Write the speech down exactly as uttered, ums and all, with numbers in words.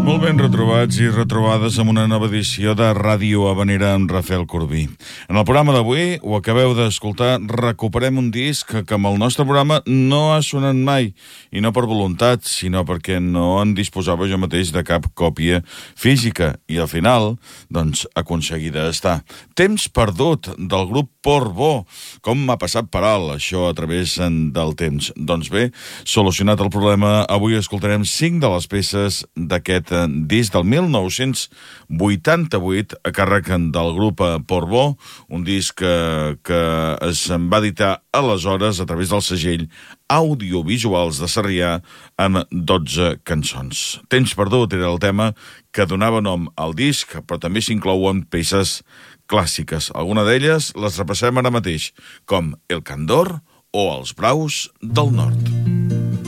Molt ben retrobats i retrobades amb una nova edició de Ràdio Havanera amb Rafael Corbí. En el programa d'avui, ho acabeu d'escoltar, recuperem un disc que, que amb el nostre programa no ha sonat mai, i no per voluntat, sinó perquè no en disposava jo mateix de cap còpia física, i al final, doncs, aconseguida està. Temps perdut, del grup Portbó. Com m'ha passat per alt, això, a través del temps? Doncs bé, solucionat el problema, avui escoltarem cinc de les peces d'aquest disc del mil nou-cents vuitanta-vuit a càrrec del grup Portbó, un disc que, que es va editar aleshores a través del segell Audiovisuals de Sarrià amb dotze cançons. Temps perdut era el tema que donava nom al disc, però també s'inclouen peces clàssiques. Alguna d'elles les repassem ara mateix, com El Candor o Els Braus del Nord.